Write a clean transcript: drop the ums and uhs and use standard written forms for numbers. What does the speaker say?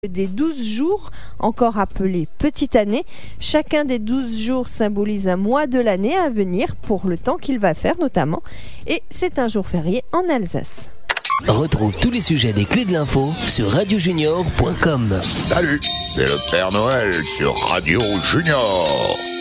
des 12 jours, encore appelés petite année. Chacun des 12 jours symbolise un mois de l'année à venir pour le temps qu'il va faire notamment. Et c'est un jour férié en Alsace. Retrouve tous les sujets des clés de l'info sur radiojunior.com. Salut, c'est le Père Noël sur Radio Junior.